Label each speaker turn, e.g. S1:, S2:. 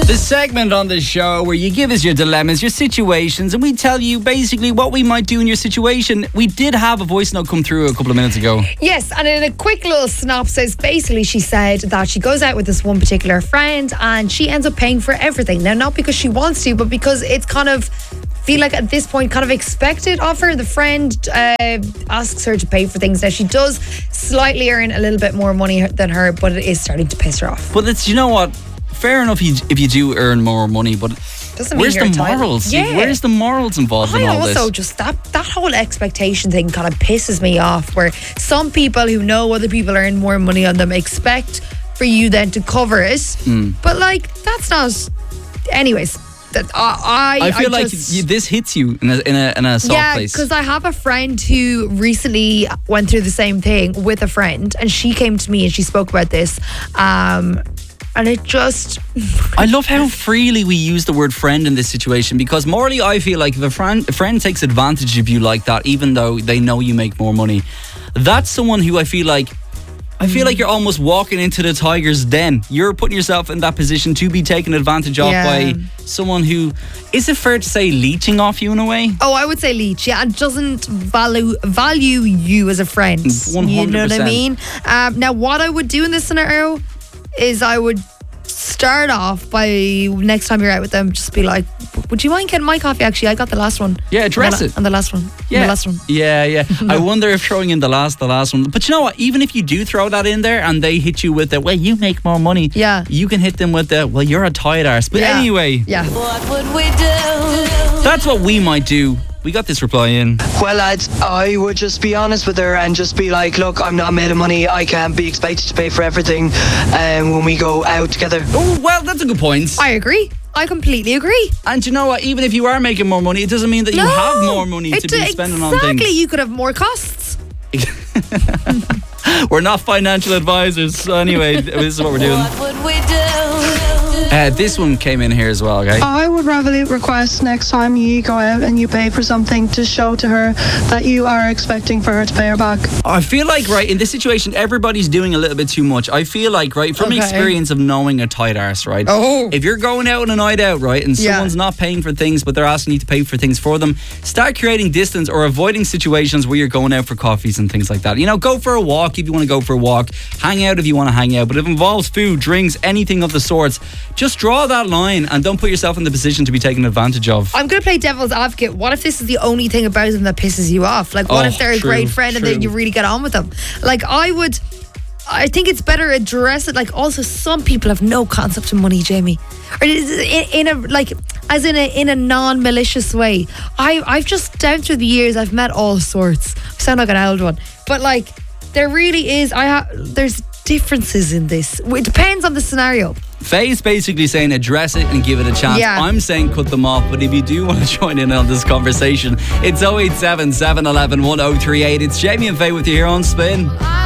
S1: The segment on the show where you give us your dilemmas, your situations, and we tell you basically what we might do in your situation. We did have a voice note come through a couple of minutes ago.
S2: Yes, and in a quick little synopsis, basically she said that she goes out with this one particular friend and she ends up paying for everything. Now, not because she wants to, but because it's kind of, feel like at this point, kind of expected of her. The friend asks her to pay for things. Now, she does slightly earn a little bit more money than her, but it is starting to piss her off.
S1: But it's, you know what? Fair enough if you do earn more money, but
S2: doesn't
S1: where's
S2: mean
S1: the morals?
S2: Yeah.
S1: Where's the morals involved in all this?
S2: I also just that whole expectation thing kind of pisses me off, where some people who know other people earn more money on them expect for you then to cover it. But like, that's not. Anyways, that I
S1: feel like this hits you in a soft place.
S2: Yeah, because I have a friend who recently went through the same thing with a friend, and she came to me and she spoke about this. And it just...
S1: I love how freely we use the word friend in this situation, because morally I feel like if a friend takes advantage of you like that, even though they know you make more money, that's someone who I feel like you're almost walking into the tiger's den. You're putting yourself in that position to be taken advantage of by someone who, is it fair to say, leeching off you in a way?
S2: Oh, I would say leech, yeah, and doesn't value you as a friend.
S1: 100%.
S2: You know what I mean? Now, what I would do in this scenario is I would start off by, next time you're out with them, just be like, would you mind getting my coffee? Actually, I got the last one.
S1: Yeah, address it.
S2: And the last one.
S1: Yeah.
S2: The last one.
S1: Yeah. I wonder if throwing in the last one. But you know what? Even if you do throw that in there and they hit you with the, well, you make more money.
S2: Yeah.
S1: You can hit them with the, well, you're a tight arse. But anyway.
S2: Yeah.
S3: What would we do?
S1: That's what we might do. We got this reply in.
S4: Well, lads, I would just be honest with her and just be like, look, I'm not made of money. I can't be expected to pay for everything when we go out together.
S1: Oh, well, that's a good point.
S2: I agree. I completely agree.
S1: And you know what? Even if you are making more money, it doesn't mean that you have more money to be spending on things.
S2: Exactly. You could have more costs.
S1: We're not financial advisors. So anyway, this is what we're doing.
S3: What would we do?
S1: This one came in here as well, okay?
S5: I would rather request next time you go out and you pay for something to show to her that you are expecting for her to pay her back.
S1: I feel like, right, in this situation, everybody's doing a little bit too much. I feel like, right, from experience of knowing a tight arse, right?
S2: Oh.
S1: If you're going out on a night out, right, and someone's not paying for things, but they're asking you to pay for things for them, start creating distance or avoiding situations where you're going out for coffees and things like that. You know, go for a walk if you want to go for a walk. Hang out if you want to hang out. But if it involves food, drinks, anything of the sorts, just draw that line and don't put yourself in the position to be taken advantage of.
S2: I'm going to play devil's advocate. What if this is the only thing about them that pisses you off? Like, what if they're a great friend and then you really get on with them? Like, I think it's better address it. Like, also, some people have no concept of money, Jamie. Or in a non-malicious way. I've just, down through the years, I've met all sorts. I sound like an old one. But, like, there really is, there's differences in this. It depends on the scenario.
S1: Faye's basically saying address it and give it a chance.
S2: Yeah.
S1: I'm saying cut them off, but if you do want to join in on this conversation, it's 087 711 1038. It's Jamie and Faye with you here on Spin.